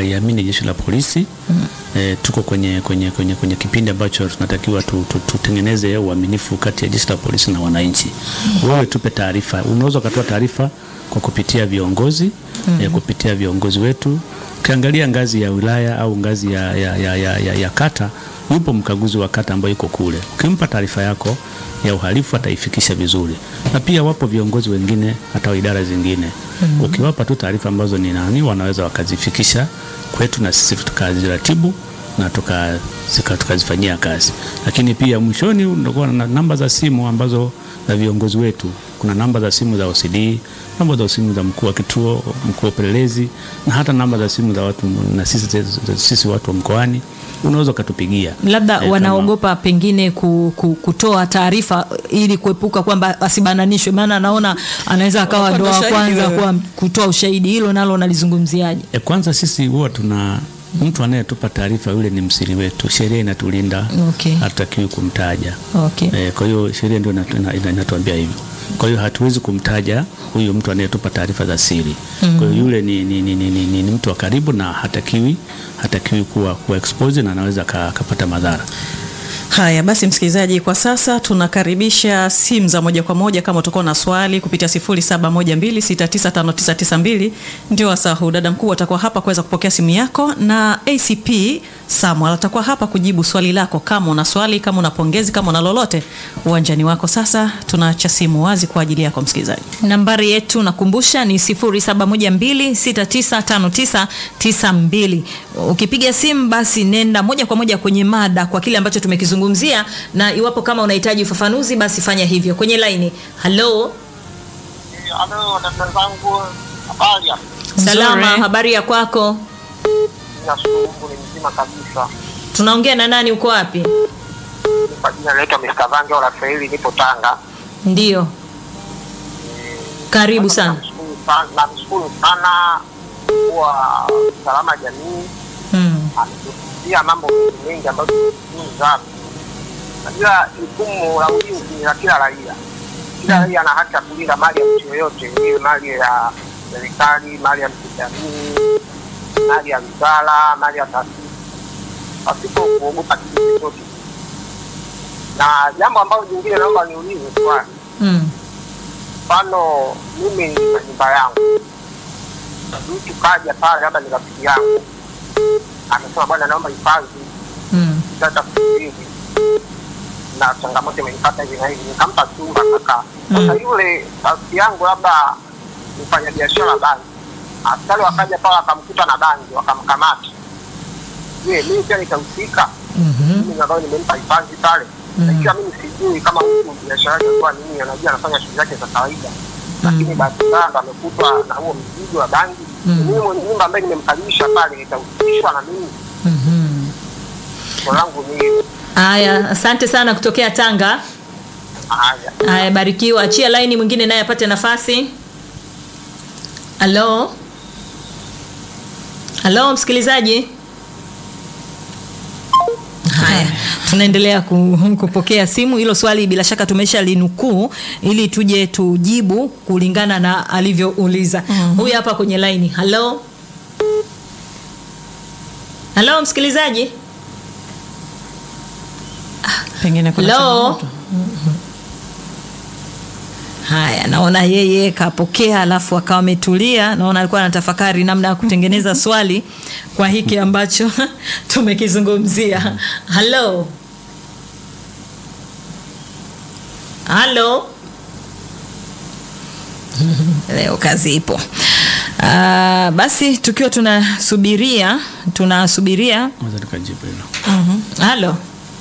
tunaliamini jeshi la polisi. Tuko kwenye kipindi ambacho tunatakiwa tutengeneze uaminifu kati ya jeshi la polisi na wananchi. Wewe tupe taarifa, unaweza kutoa taarifa kwa kupitia viongozi, kupitia viongozi wetu. Ukiangalia ngazi ya wilaya au ngazi ya kata, yupo mkaguzi wa kata ambaye yuko kule. Ukimpa taarifa yako ya uhalifu ataifikisha vizuri. Na pia wapo viongozi wengine hata idara zingine. Ukiwapa tu taarifa ambazo ni nani, wanaweza wakazifikisha kwetu na sisi tukaziratibu na tukazifanyia kazi. Lakini pia mwishoni unakuwa na namba za simu ambazo za viongozi wetu. Kuna namba za simu za OCD, namba za simu za mkuu wa kituo, mkuu wa upelelezi, na hata namba za simu za watu na sisi watu wa mkoani. Unaweza kutupigia. Labda wanaogopa pengine kutoa taarifa ili kuepuka kwamba asibananishwe, maana anaona anaweza akawa ndo wa kwanza kwa kutoa ushahidi. Hilo nalo nalizungumziaje? Kwanza sisi huwa tuna mtu anayetupa taarifa, yule ni msiri wetu. Sheria inatulinda. Hatutakiwi kumtaja. Kwa hiyo sheria ndio inatuambia hivyo. Kwa hiyo hatuwezi kumtaja huyo mtu anayetupa taarifa za siri. Kwa hiyo yule ni mtu wa karibu na hatakiwi kuwa expose na anaweza kapata madhara. Haya basi, msikilizaji, kwa sasa tunakaribisha simu za moja kwa moja. Kama utakuwa na swali kupitia 0712695992 ndio wasaa huu. Dada mkuu atakuwa hapa kuweza kupokea simu yako, na ACP Samuel atakuwa hapa kujibu swali lako. Kama una swali, kama una pongezi, kama una lolote, uwanjani wako. Sasa tunaacha simu wazi kwa ajili yako msikilizaji. Nambari yetu nakumbusha ni 0712695992. Ukipiga simu basi nenda moja kwa moja kwenye mada kwa kile ambacho tumekizungumzia, na iwapo kama unahitaji ufafanuzi basi fanya hivyo. Kwenye line. Hello. Hello, dada zangu. Habari? Salama, habari ya kwako? Nashukuru, ni mzima kabisa. Tunaongea na nani, uko wapi? Kwa jina naitwa Mr. Vange wa Rafaeli, nipo Tanga. Ndio. Karibu sana. Namshukuru sana kwa salama jamii. Ametusia mambo mengi ambayo tumejifunza. Najua jukumu la ulinzi ni la kila raia. Kila raia ana haki ya kulinda mali ya mtu yoyote, iwe mali ya serikali, mali ya jamii, mali ya wizara, mali ya taasisi, pasipo kuogopa kitu chochote. Na jambo ambalo jingine naomba niulize swali. Mfano mimi na nyumba yangu, mtu kaja pale, labda ni rafiki yangu, amesema bwana naomba hifadhi. Sasa hivi na changamoto imenipata hivi na hivi, nikampa chumba kaka. Sasa yule rafiki yangu labda mfanya biashara bangi, askari wakaja pale wakamkuta na bangi, wakamkamata. Je, mimi pia nitahusika? Mimi nadhani nimempa hifadhi pale. Ikiwa mimi sijui kama mtu biashara yake kwa nini, anajua anafanya shughuli zake za kawaida, lakini basi bado amekutwa na huo mzigo wa bangi. Mimi mwenye nyumba ambaye nimemkalisha pale nitahusishwa na mimi? Kwa langu ni haya. Asante sana kutokea Tanga. Haya, barikiwa. Achia line mwingine naye apate nafasi. Hello. Hello msikilizaji. Haya, tunaendelea kupokea simu. Hilo swali bila shaka tumesha linukuu ili tuje tujibu kulingana na alivyouliza. Huyu hapa kwenye line. Hello. Hello msikilizaji. Pengine kuna changamoto. Haya, naona yeye kapokea alafu akawa ametulia. Naona alikuwa anatafakari namna ya kutengeneza swali kwa hiki ambacho tumekizungumzia. Hello. Hello. Leo kazi ipo. Basi tukiwa tunasubiria Mwanzo tukajibu hilo. Hello.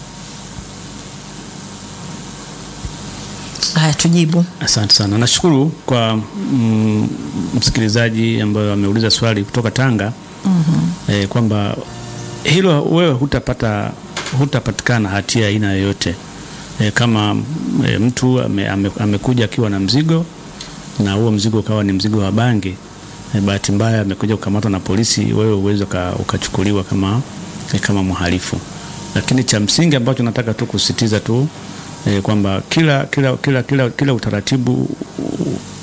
Haya, tujibu. Asante sana. Nashukuru kwa msikilizaji ambaye ameuliza swali kutoka Tanga. Kwamba hilo wewe hutapatikana hatia aina yoyote. Kama mtu amekuja akiwa na mzigo na huo mzigo ukawa ni mzigo wa bangi, bahati mbaya amekuja kukamatwa na polisi, wewe uwezo ukachukuliwa kama mhalifu. Lakini cha msingi ambacho nataka tu kusisitiza tu kwamba kila utaratibu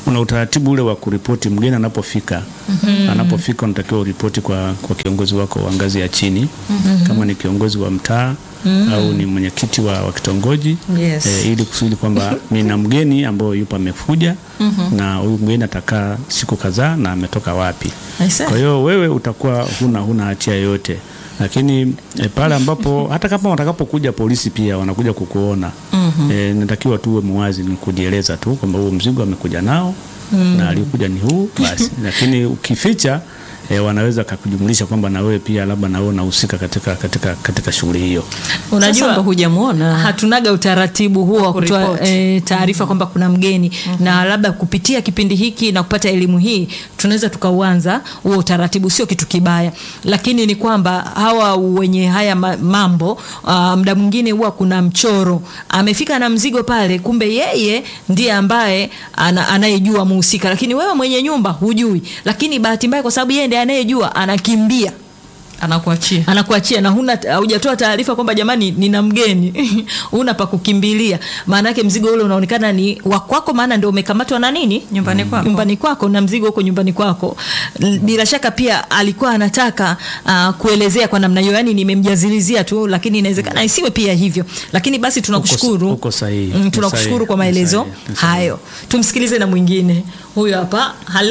una utaratibu ule wa kuripoti mgeni anapofika. Anapofika unatakiwa uripoti kwa kiongozi wako wa ngazi ya chini, kama ni kiongozi wa mtaa au ni mwenyekiti wa kitongoji. Yes. Ili kusudi kwamba nina mgeni ambaye yupo amekuja, na huyu mgeni atakaa siku kadhaa na ametoka wapi. Kwa hiyo wewe utakuwa huna hatia yoyote. Lakini pale ambapo hata kama watakapokuja polisi pia wanakuja kukuona, natakiwa tuwe muwazi, ni kujieleza tu kwamba huo mzigo amekuja nao na alikuja ni huu basi. Lakini ukificha wanaweza kukujumlisha kwamba na wewe pia labda na wewe unahusika katika shughuli hiyo. Unajua hujamuona, hatunaga utaratibu huo wa kutoa taarifa kwamba kuna mgeni, na labda kupitia kipindi hiki na kupata elimu hii tunaweza tukauanza huo utaratibu. Sio kitu kibaya, lakini ni kwamba hawa wenye haya mambo muda mwingine huwa kuna mchoro, amefika na mzigo pale, kumbe yeye ndiye ambaye anayejua muhusika, lakini wewe mwenye nyumba hujui. Lakini bahati mbaya kwa sababu yeye ndiye anayejua, anakimbia, anakuachia na hujatoa taarifa kwamba jamani nina mgeni. Huna pa kukimbilia, maana yake mzigo ule unaonekana ni wa kwako, maana ndio umekamatwa na nini nyumbani kwako na mzigo uko nyumbani kwako. Bila shaka pia alikuwa anataka kuelezea kwa namna hiyo, yani nimemjazilizia tu, lakini inawezekana isiwe pia hivyo. Lakini basi tunakushukuru, uko sahihi. Tunakushukuru kwa maelezo hayo. Tumsikilize na mwingine huyo hapa.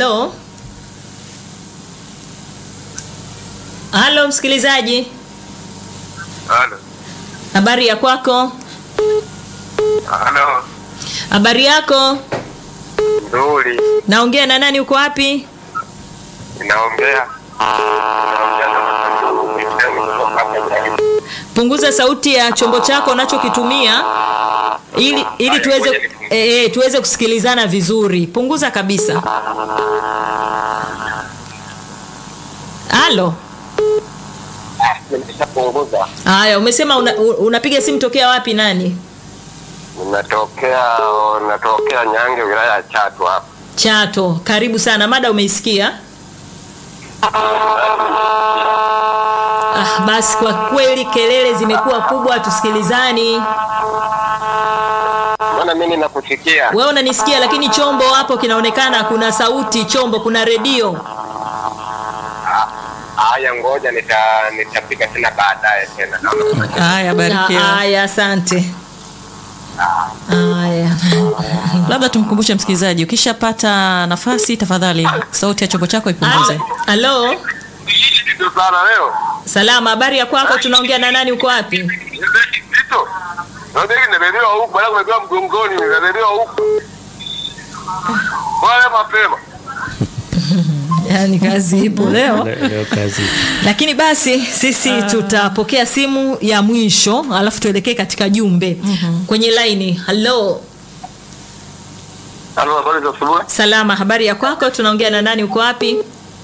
Halo msikilizaji. Halo. Habari ya kwako? Halo. Habari yako? Nzuri. Naongea na nani, uko wapi? Naongea. Punguza sauti ya chombo chako unachokitumia ili tuweze kusikilizana vizuri. Punguza kabisa. Halo. Nimeshapunguza. Haya, umesema unapiga simu tokea wapi, nani? Natokea Nyange, wilaya ya Chato hapa. Chato, karibu sana. Mada umeisikia? Basi kwa kweli kelele zimekuwa kubwa, tusikilizani. Mbona mimi nakusikia? Wewe unanisikia, lakini chombo hapo kinaonekana kuna sauti, chombo kuna redio. Haya, ngoja nitapiga tena baadaye tena. Haya, barikiwa. Haya, asante. Haya. Labda tumkumbushe msikilizaji, ukishapata nafasi tafadhali sauti ya chombo chako ipunguze. Halo. Ndio sana leo. Salama, habari ya kwako? Tunaongea na nani, uko wapi? Ndio. Ndio nimebebea huko, bado nimebebea mgongoni, nimebebea huko. Wale mapema. Yaani kazi ipo leo kazi. Lakini basi sisi tutapokea simu ya mwisho alafu tuelekee katika jumbe. Kwenye line. Hello. Halo, habari za asubuhi. Salama, habari ya kwako? Tunaongea na nani, uko wapi?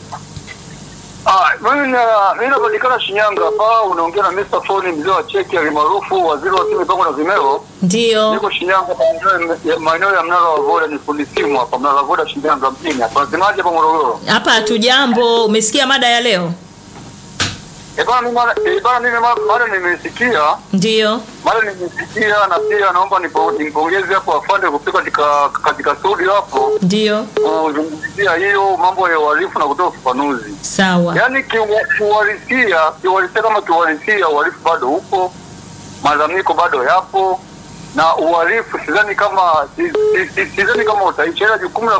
Mimi napatikana Shinyanga hapa. Unaongea na Mr. Foni, mzee wa cheki alimaarufu waziri wa simu pango na vimeo. Ndio. Niko Shinyanga maeneo ya Mnara wa Voda, ni fundi simu hapa Mnara wa Voda Shinyanga mjini. Hapa semaje hapa Morogoro? Hapa hatujambo. Umesikia mada ya leo? Mimi mara nimesikia. Ndio. Mara nimesikia, na pia naomba nipongeze hapo afande kupika katika studio hapo. Ndio. Kuzungumzia hiyo mambo ya uhalifu na kutoa ufafanuzi. Sawa. Yaani kiuhalisia kama kiuhalisia uhalifu bado upo, malalamiko bado yapo, na uhalifu sidhani kama utaisha. Ila jukumu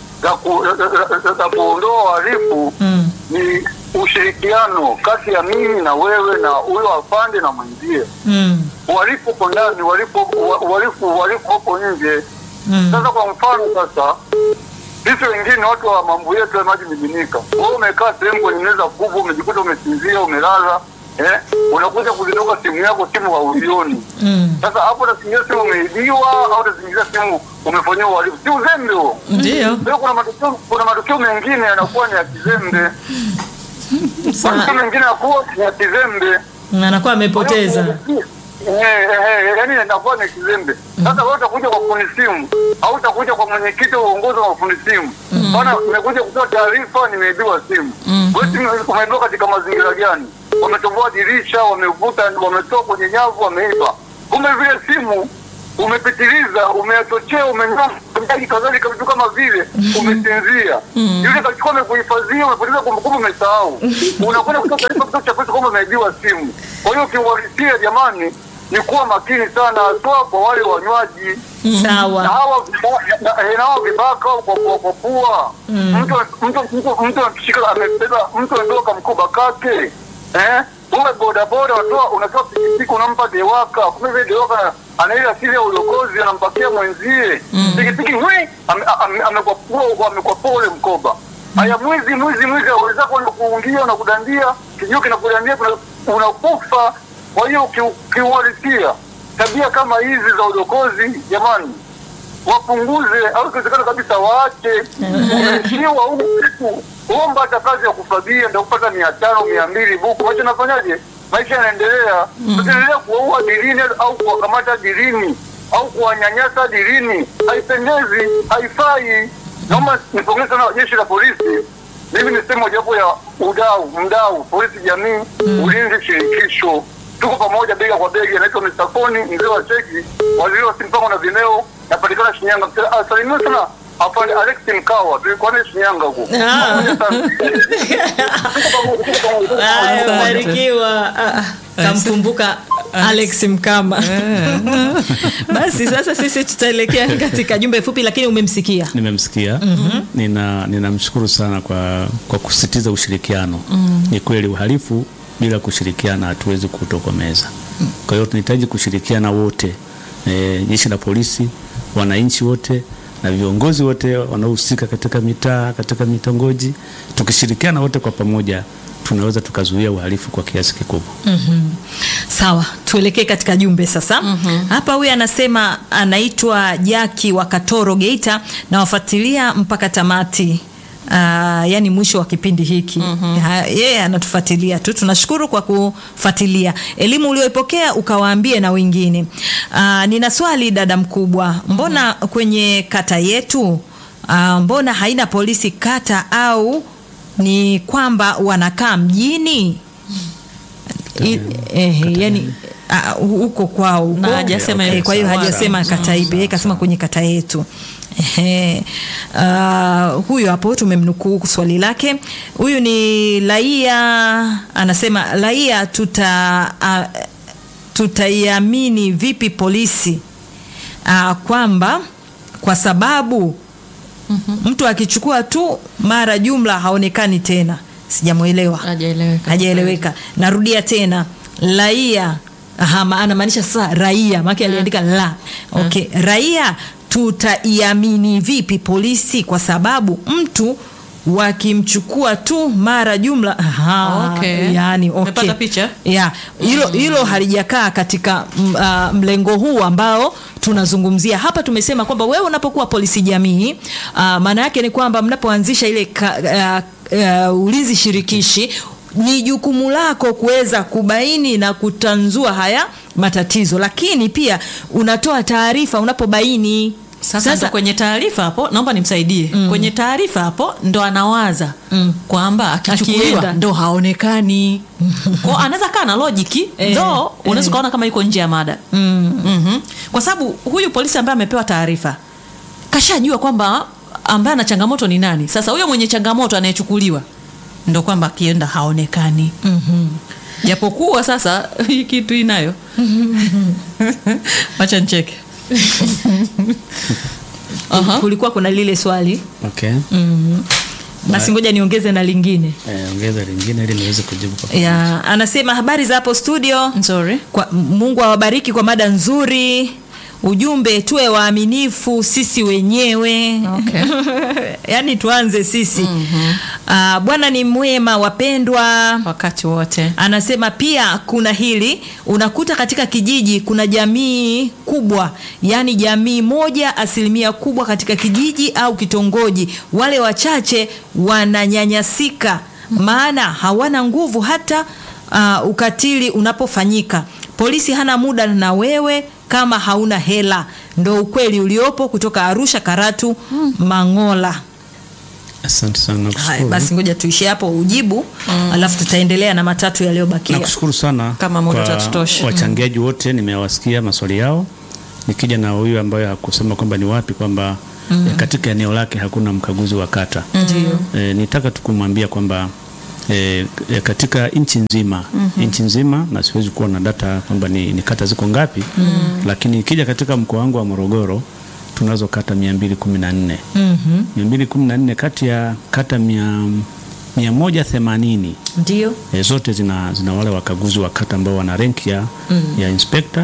la kuondoa uhalifu ni ushirikiano kati ya mimi na wewe na huyo afande na mwenzie. Uhalifu uko ndani, uhalifu uko nje. Sasa kwa mfano sisi wengine watu wa mambo yetu ya maji miminika. Wewe umekaa sehemu kwenye meza kubwa, umejikuta umesinzia, umelala, unakuja kuzitoka simu yako, simu hauioni. Sasa hapo utasingia simu umeibiwa au utasingia simu umefanywa uhalifu. Si uzembe huo. Ndio. Kuna matukio mengine yanakuwa ni ya kizembe. Matukio mengine yanakuwa ni ya kizembe. Anakuwa amepoteza. Yaani inakuwa ni kizembe. Sasa wewe utakuja kwa fundi simu au utakuja kwa mwenyekiti wa uongozi wa fundi simu. Bwana, nimekuja kutoa taarifa, nimeibiwa simu. Wewe simu umeibiwa katika mazingira gani? Wametoboa dirisha, wamevuta, wametoa kwenye nyavu, wameiba. Kumbe vile simu umepitiliza, umechochea, umenyonga kadhalika, vitu kama vile umesinzia. Yule kachukua amekuhifadhia, umepoteza kumbukumbu, umesahau. Unakwenda kutoka taarifa kituo cha polisi kwamba umeibiwa simu. Kwa hiyo kiuhalisia, jamani, ni kuwa makini sana, hasa kwa wale wanywaji. Sawa. Na hawa vibaka kwa pua. Mtu anashika amebeba, mtu anatoka mkoba kake. Uwe bodaboda unatoa pikipiki unampa dewaka. Kumbe vile dewaka anaila asili ya ulokozi, anampakia mwenzie. Pikipiki amekuwa pole mkoba. Haya, mwizi aweza kwenda kuungia na kudandia, kijio kinakudandia, unakufa. Kwa hiyo kiuhalisia, tabia kama hizi za udokozi, jamani, wapunguze au kiwezekana kabisa waache. Umeishiwa huku, omba hata kazi ya kufagia, ndio kupata 500 200 buku. Maisha nafanyaje? Maisha yanaendelea. Tuendelea kuwaua dirini au kuwakamata dirini au kuwanyanyasa dirini, haipendezi, haifai. Naomba nipongeze sana jeshi la polisi. Mimi ni sehemu mojawapo ya mdau polisi jamii, ulinzi shirikisho. Tuko pamoja bega kwa bega. Anaitwa Mr. Foni, mzee wa cheki, waziri wa Simpango na Vimeo, napatikana Shinyanga. Salimia sana afande Alex Mkawa, tulikuwa naye Shinyanga huko. Barikiwa. Kamkumbuka Alex Mkama. Basi sasa sisi tutaelekea katika jumbe fupi, lakini umemsikia. Nimemsikia. Ninamshukuru sana kwa kusisitiza ushirikiano. Ni kweli uhalifu bila kushirikiana hatuwezi kutokomeza. Kwa hiyo tunahitaji kushirikiana wote, jeshi la polisi, wananchi wote na viongozi wote wanaohusika katika mitaa, katika mitongoji. Tukishirikiana wote kwa pamoja, tunaweza tukazuia uhalifu kwa kiasi kikubwa. Sawa, tuelekee katika jumbe sasa. Hapa huyu anasema anaitwa Jaki wa Katoro Geita, na wafuatilia mpaka tamati. Yani mwisho wa kipindi hiki. Yeye anatufuatilia tu. Tunashukuru kwa kufuatilia. Elimu ulioipokea ukawaambie na wengine. Nina swali dada mkubwa. Mbona kwenye kata yetu mbona haina polisi kata, au ni kwamba wanakaa mjini? Yani huko kwao huko. Na hajasema kwa hiyo hajasema kata ipi, kasema kwenye kata yetu. Huyo hapo tumemnukuu swali lake. Huyu ni Laia, anasema Laia, tutaiamini vipi polisi kwamba kwa sababu mtu akichukua tu mara jumla haonekani tena? Sijamuelewa. Hajaeleweka. Narudia tena, Laia anamaanisha sasa raia, maana aliandika la. Okay, raia tutaiamini vipi polisi kwa sababu mtu wakimchukua tu mara jumla? Yani umepata picha? Hilo halijakaa katika mlengo huu ambao tunazungumzia hapa. Tumesema kwamba wewe unapokuwa polisi jamii, maana yake ni kwamba mnapoanzisha ile ulinzi shirikishi, ni jukumu lako kuweza kubaini na kutanzua haya matatizo, lakini pia unatoa taarifa unapobaini. Sasa kwenye taarifa hapo naomba nimsaidie. Kwenye taarifa hapo ndo anawaza kwamba akichukuliwa ndo haonekani. Kwa anaweza kaa na logic, though unaweza kuona kama yuko nje ya mada. Kwa sababu huyu polisi ambaye amepewa taarifa kashajua kwamba ambaye ana changamoto ni nani. Sasa huyo mwenye changamoto anayechukuliwa ndo kwamba akienda haonekani. Japokuwa sasa hii kitu inayo. Acha nicheke. Kulikuwa kuna lile swali. Okay. Basi ngoja niongeze na lingine. Ongeza lingine ili niweze kujibu kwa pamoja. Anasema habari za hapo studio. Nzuri. Mungu awabariki kwa mada nzuri. Ujumbe, tuwe waaminifu sisi wenyewe. Okay. Yani tuanze sisi. Bwana ni mwema wapendwa wakati wote. Anasema pia kuna hili, unakuta katika kijiji kuna jamii kubwa, yani jamii moja, asilimia kubwa katika kijiji au kitongoji, wale wachache wananyanyasika, maana hawana nguvu hata ukatili unapofanyika. Polisi hana muda na wewe kama hauna hela. Ndo ukweli uliopo. Kutoka Arusha, Karatu Mangola. Asante sana, nakushukuru. Basi ngoja tuishie hapo ujibu, alafu tutaendelea na matatu yaliyobakia. Nakushukuru sana kama muda utatosha. Wachangiaji wote nimewasikia maswali yao, nikija na huyu ambaye hakusema kwamba ni wapi kwamba katika eneo lake hakuna mkaguzi wa kata. Nitaka tukumwambia kwamba katika nchi nzima na siwezi kuwa na data kwamba ni kata ziko ngapi, lakini ikija katika mkoa wangu wa Morogoro tunazo kata 214. 214 kati ya kata 180 ndio zote zina wale wakaguzi wa kata ambao wana rank ya inspector.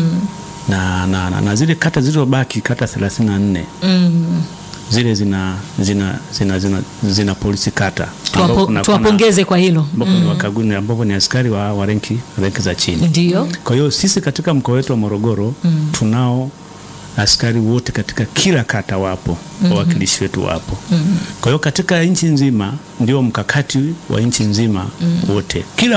Na zile kata zilizobaki kata 34 zile zina polisi kata. Tuwapongeze kwa hilo. Ambapo ni wakaguzi ambapo ni askari wa ranki za chini. Ndio. Kwa hiyo sisi katika mkoa wetu wa Morogoro tunao askari wote katika kila kata wapo, wawakilishi wetu wapo. Kwa hiyo katika nchi nzima ndio mkakati wa nchi nzima wote. Kila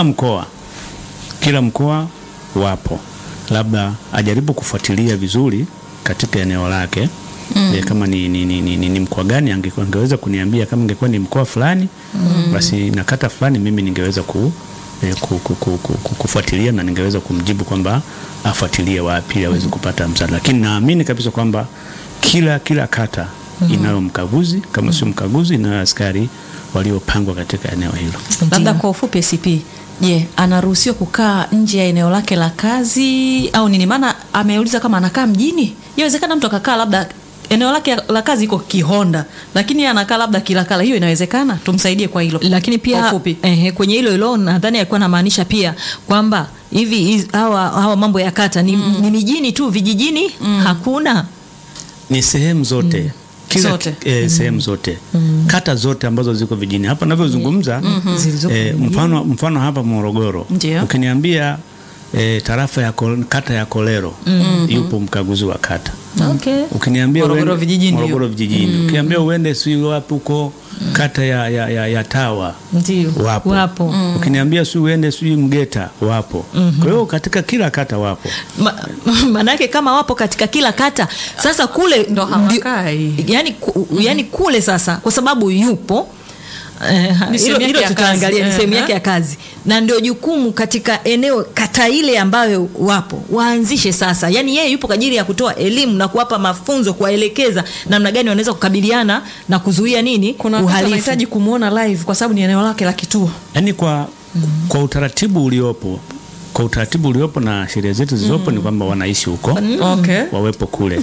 mkoa wapo. Labda ajaribu kufuatilia vizuri katika eneo lake. Kama ni mkoa gani angeweza kuniambia. Kama ingekuwa ni mkoa fulani basi na kata fulani, mimi ningeweza kufuatilia na ningeweza kumjibu kwamba afuatilie wapi aweze kupata msaada. Lakini naamini kabisa kwamba kila kata inayo mkaguzi, kama sio mkaguzi inayo askari waliopangwa katika eneo hilo. Labda kwa ufupi CP, anaruhusiwa kukaa nje ya eneo lake la kazi au nini? Maana ameuliza kama anakaa mjini. Inawezekana mtu akakaa labda eneo lake la kazi iko Kihonda, lakini anakaa labda Kilakala. Hiyo inawezekana? Tumsaidie kwa hilo. Lakini pia kwenye hilo nadhani alikuwa anamaanisha pia kwamba hivi hawa mambo ya kata ni mijini tu, vijijini hakuna. Ni sehemu zote. Sehemu zote. Kata zote ambazo ziko vijijini. Hapa ninavyozungumza mfano hapa Morogoro. Ukiniambia tarafa ya kata ya Kolero yupo mkaguzi wa kata. Ukiniambia Morogoro vijijini. Ukiniambia uende si wapi huko kata ya Tawa ndio wapo. Ukiniambia si uende si Mgeta wapo. Kwa hiyo katika kila kata wapo. Manake kama wapo katika kila kata, sasa kule ndo hawakai. Yani kule sasa kwa sababu yupo hilo tutaangalia ni sehemu yake ya kazi, na ndio jukumu katika eneo kata ile ambayo wapo waanzishe sasa. Yani yeye yupo kwa ajili ya kutoa elimu na kuwapa mafunzo, kuwaelekeza namna gani wanaweza kukabiliana na kuzuia uhalifu. Anahitaji kumuona live kwa sababu ni eneo lake la kituo. Yani kwa utaratibu uliopo na sheria zetu zilizopo ni kwamba wanaishi huko. Wawepo kule.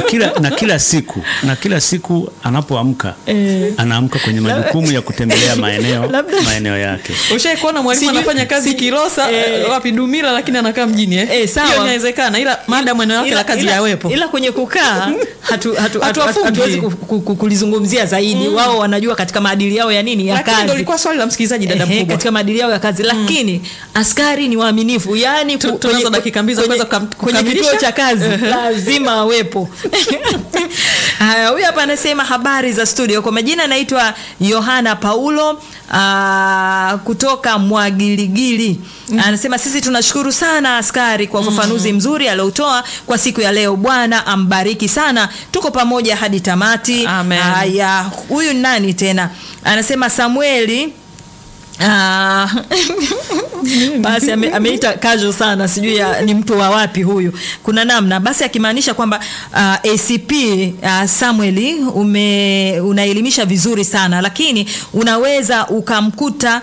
na kila siku anapoamka anaamka kwenye majukumu ya kutembelea maeneo yake. Ushawahi kuona mwalimu anafanya kazi Kilosa wapi Dumila lakini anakaa mjini sawa. Hiyo inawezekana, ila maadamu eneo lake la kazi yawepo. Ila kwenye kukaa hatuwezi kulizungumzia zaidi. Wao wanajua katika maadili yao ya nini ya kazi. Lakini ndio ilikuwa swali la msikilizaji dada mkubwa. Katika maadili yao ya kazi, lakini askari ni waaminifu. Yani tunaanza dakika mbili za kwenye kituo cha kazi lazima awepo. Haya, huyu hapa anasema habari za studio. Kwa majina anaitwa Yohana Paulo kutoka Mwagiligili. Anasema sisi tunashukuru sana askari kwa ufafanuzi mzuri aliotoa kwa siku ya leo. Bwana ambariki sana. Tuko pamoja hadi tamati. Haya, huyu nani tena? Anasema Samueli basi ameita casual sana, sijui ni mtu wa wapi huyu. Kuna namna basi akimaanisha kwamba ACP Samueli unaelimisha vizuri sana, lakini unaweza ukamkuta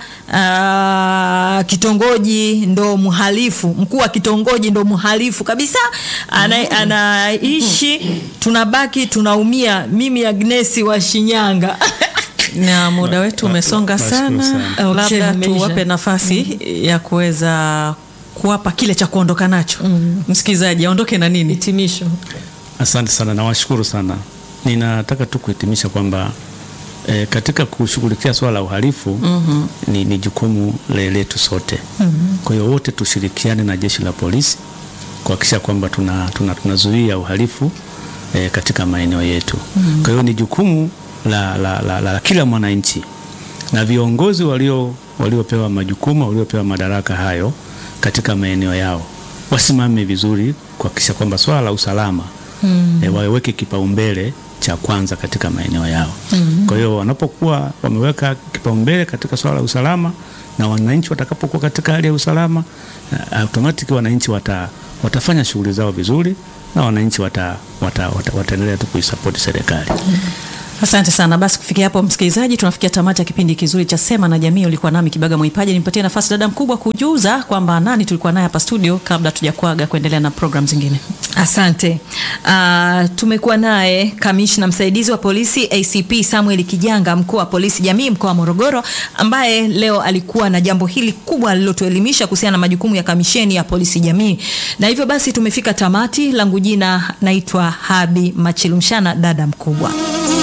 kitongoji ndo mhalifu, mkuu wa kitongoji ndo mhalifu kabisa, anaishi tunabaki tunaumia. Mimi Agnesi wa Shinyanga. Na muda wetu umesonga sana. Labda tuwape nafasi ya kuweza kuwapa kile cha kuondoka nacho. Msikilizaji aondoke na nini? Hitimisho. Asante sana, nawashukuru sana. Ninataka tu kuhitimisha kwamba katika kushughulikia swala la uhalifu ni jukumu letu sote. Kwa hiyo wote tushirikiane na jeshi la polisi kuhakikisha kwamba tunazuia uhalifu katika maeneo yetu. Kwa hiyo ni jukumu la kila mwananchi na viongozi waliopewa majukumu, waliopewa madaraka hayo katika maeneo yao, wasimame vizuri kuhakikisha kwamba swala la usalama waweke kipaumbele cha kwanza katika maeneo yao. Kwa hiyo wanapokuwa wameweka kipaumbele katika swala la usalama na wananchi watakapokuwa katika hali ya usalama, automatic wananchi watafanya shughuli zao vizuri na wananchi wataendelea tu kuisupport serikali. Asante sana. Basi kufikia hapo msikilizaji, tunafikia tamati ya kipindi kizuri cha Sema na Jamii. Ulikuwa nami Kibaga Mwaipaje. Nimpatie nafasi dada mkubwa kujuza kwamba nani tulikuwa naye hapa studio kabla tujakuaga kuendelea na program zingine. Asante. Tumekuwa naye kamishna msaidizi wa polisi ACP Samuel Kijanga, mkuu wa polisi jamii mkoa wa Morogoro, ambaye leo alikuwa na jambo hili kubwa alilotuelimisha kuhusiana na majukumu ya kamisheni ya polisi jamii. Na hivyo basi tumefika tamati. Langu jina naitwa Habi Machilumshana, dada mkubwa.